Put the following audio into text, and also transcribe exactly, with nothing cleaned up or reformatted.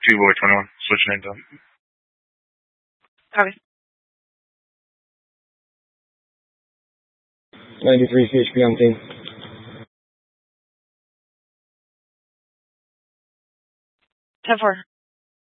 Two boy twenty-one. Switching into. Copy. ninety-three C H P on scene. ten four.